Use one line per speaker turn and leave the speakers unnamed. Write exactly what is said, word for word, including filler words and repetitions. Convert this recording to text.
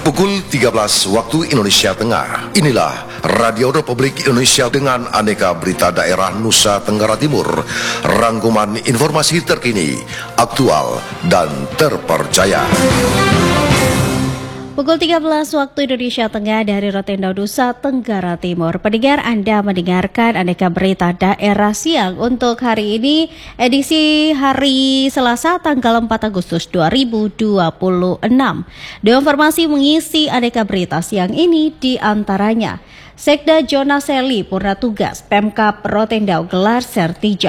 Pukul tiga belas waktu Indonesia Tengah. Inilah Radio Republik Indonesia dengan aneka berita daerah Nusa Tenggara Timur. Rangkuman informasi terkini, aktual, dan terpercaya.
Pukul tiga belas waktu Indonesia Tengah dari Rotenda Nusa Tenggara Timur. Pendengar, Anda mendengarkan aneka berita daerah siang untuk hari ini, edisi hari Selasa tanggal empat Agustus dua ribu dua puluh enam. Informasi mengisi aneka berita siang ini di antaranya: Sekda Jonaseli Purna Tugas Pemkab Rotenda gelar Sertija.